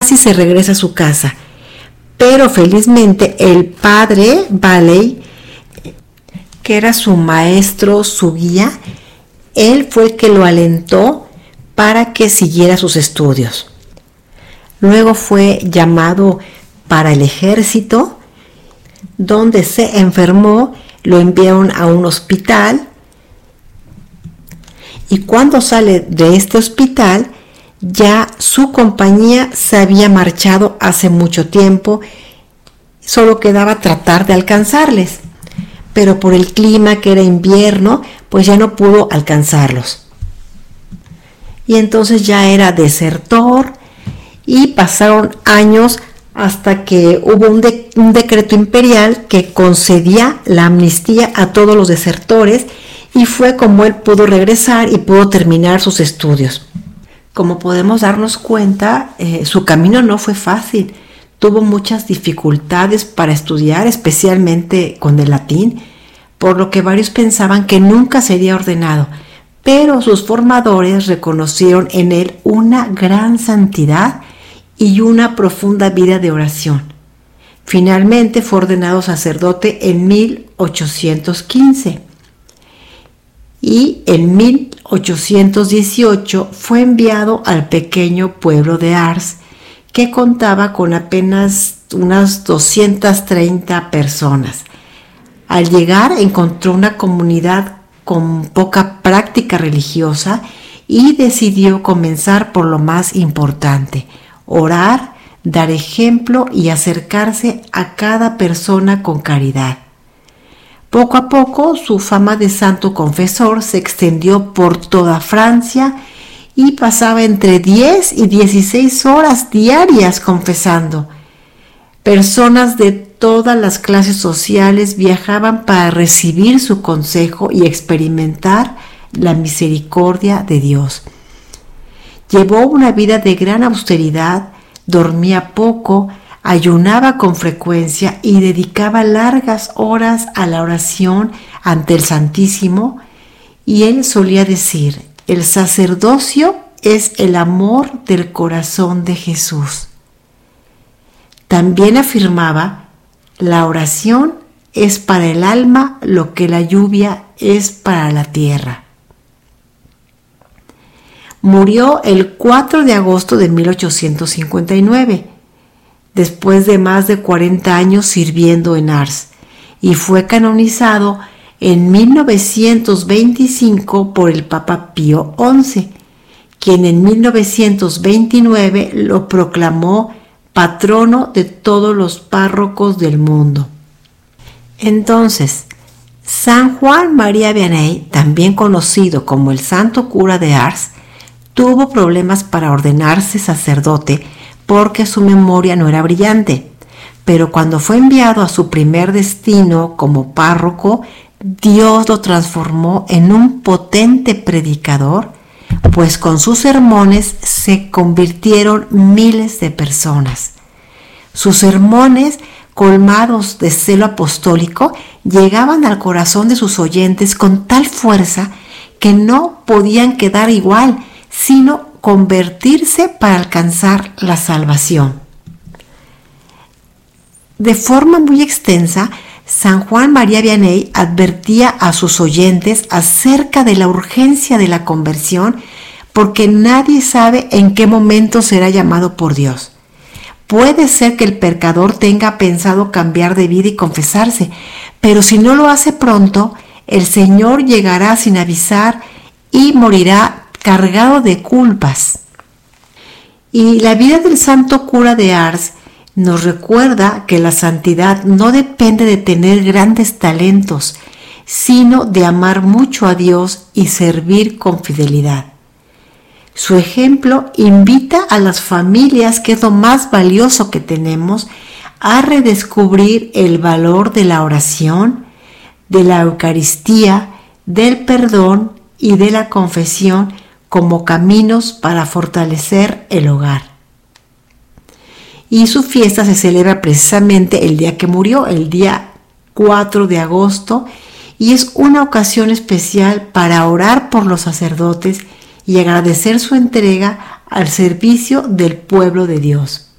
casi se regresa a su casa. Pero felizmente el padre Valley, que era su maestro, su guía, él fue el que lo alentó para que siguiera sus estudios. Luego fue llamado para el ejército, donde se enfermó, lo enviaron a un hospital, y cuando sale de este hospital, ya su compañía se había marchado hace mucho tiempo, solo quedaba tratar de alcanzarles, pero por el clima, que era invierno, pues ya no pudo alcanzarlos. Y entonces ya era desertor, y pasaron años hasta que hubo un decreto imperial que concedía la amnistía a todos los desertores, y fue como él pudo regresar y pudo terminar sus estudios. Como podemos darnos cuenta, su camino no fue fácil. Tuvo muchas dificultades para estudiar, especialmente con el latín, por lo que varios pensaban que nunca sería ordenado. Pero sus formadores reconocieron en él una gran santidad y una profunda vida de oración. Finalmente fue ordenado sacerdote en 1815. Y en 1818 fue enviado al pequeño pueblo de Ars, que contaba con apenas unas 230 personas. Al llegar encontró una comunidad con poca práctica religiosa y decidió comenzar por lo más importante: orar, dar ejemplo y acercarse a cada persona con caridad. Poco a poco su fama de santo confesor se extendió por toda Francia y pasaba entre 10 y 16 horas diarias confesando. Personas de todas las clases sociales viajaban para recibir su consejo y experimentar la misericordia de Dios. Llevó una vida de gran austeridad, dormía poco, ayunaba con frecuencia y dedicaba largas horas a la oración ante el Santísimo, y él solía decir: el sacerdocio es el amor del corazón de Jesús. También afirmaba: la oración es para el alma lo que la lluvia es para la tierra. Murió el 4 de agosto de 1859. Después de más de 40 años sirviendo en Ars, y fue canonizado en 1925 por el Papa Pío XI, quien en 1929 lo proclamó patrono de todos los párrocos del mundo. Entonces, San Juan María Vianney, también conocido como el Santo Cura de Ars, tuvo problemas para ordenarse sacerdote porque su memoria no era brillante, pero cuando fue enviado a su primer destino como párroco, Dios lo transformó en un potente predicador, pues con sus sermones se convirtieron miles de personas. Sus sermones, colmados de celo apostólico, llegaban al corazón de sus oyentes con tal fuerza que no podían quedar igual, sino convertirse para alcanzar la salvación. De forma muy extensa, San Juan María Vianney advertía a sus oyentes acerca de la urgencia de la conversión, porque nadie sabe en qué momento será llamado por Dios. Puede ser que el pecador tenga pensado cambiar de vida y confesarse, pero si no lo hace pronto, el Señor llegará sin avisar y morirá cargado de culpas. Y la vida del santo cura de Ars nos recuerda que la santidad no depende de tener grandes talentos, sino de amar mucho a Dios y servir con fidelidad. Su ejemplo invita a las familias, que es lo más valioso que tenemos, a redescubrir el valor de la oración, de la Eucaristía, del perdón y de la confesión como caminos para fortalecer el hogar. Y su fiesta se celebra precisamente el día que murió, el día 4 de agosto, y es una ocasión especial para orar por los sacerdotes y agradecer su entrega al servicio del pueblo de Dios.